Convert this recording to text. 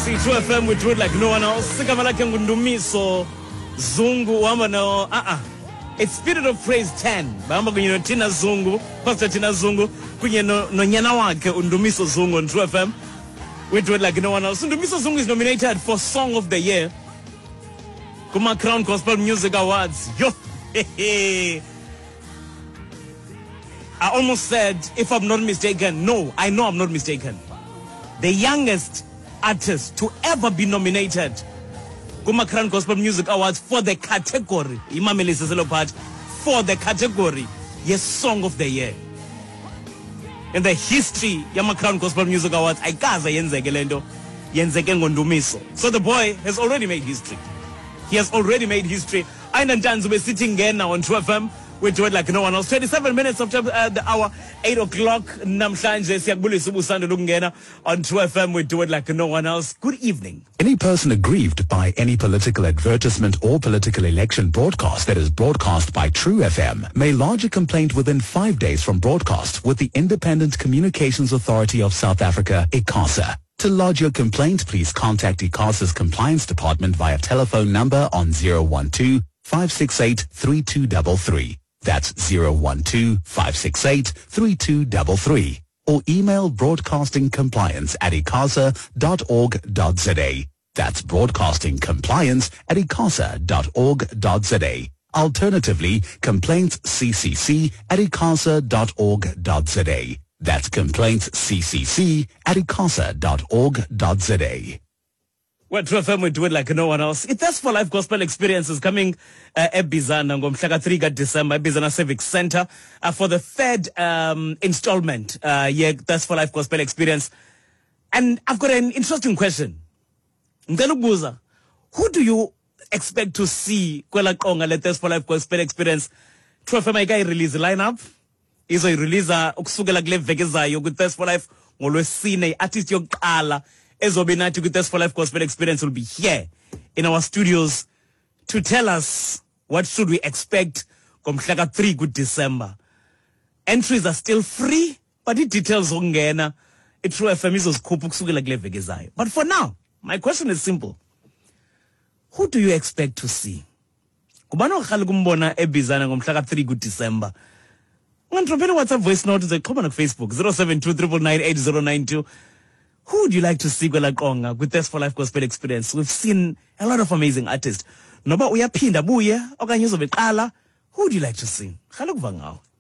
True FM, we do it like no one else. Sikamalake Ngundumiso Zungu Wamano It's Spirit of Praise 10. Bamba kunye Tina Zungu, Pastor Tina Zungu, kunye no nyana wake Undumiso Zungu on True FM. We do it like no one else. Undumiso Zungu is nominated for Song of the Year Kuma Crown Gospel Music Awards. Yo, I almost said, if I'm not mistaken, no, I know I'm not mistaken. The youngest artist to ever be nominated Kuma Crown Gospel Music Awards for the category for the category yes Song of the Year in the history Yama Crown Gospel Music Awards. Ayikaze yenzeke lento yenzeke ngoNdumiso. So the boy has already made history. He has already made history. Aina Ntanzi, we're sitting here now on True FM. We do it like no one else. 27 minutes after the hour, 8 o'clock. Namhlanje siyakubulisa ubusanda lokungena on True FM. We do it like no one else. Good evening. Any person aggrieved by any political advertisement or political election broadcast that is broadcast by True FM may lodge a complaint within 5 days from broadcast with the Independent Communications Authority of South Africa, ICASA. To lodge your complaint, please contact ICASA's Compliance Department via telephone number on 012-568-3233. That's 012-568-3233. Or email broadcastingcompliance@icasa.org.za. That's broadcastingcompliance@icasa.org.za. Alternatively, complaintsccc@icasa.org.za. That's complaintsccc@icasa.org.za. Well, True FM, we do it like no one else. It's Thirst for Life Gospel Experience is coming eBizana ngomhla 3 December, eBizana Civic Center, for the third installment, Thirst for Life Gospel Experience. And I've got an interesting question. Mdelubuza, who do you expect to see kwela qonga le Thirst for Life Gospel Experience? True FM ayika release lineup. Izo release ukusukela kule veki ezayo ku Thirst for Life ngolwesine. Artist yokuqala Ezobinathi with Thirst for Life Gospel Experience will be here in our studios to tell us what should we expect ngomhla 3 December. Entries are still free, but the details ongena True FM izozikhupha ukusukela kule veki ezayo. But for now, my question is simple. Who do you expect to see? Kubani okhali kumbona eBizana ngomhla 3 December? Ungandropela WhatsApp voice note uzoyiqhoma na Facebook 0723998092. Who would you like to see kwela qonga with Thirst for Life Gospel Experience? We've seen a lot of amazing artists. Noba uyaphinda buye okanye uzobe qala. Who would you like to see? Khala kuva ngawe.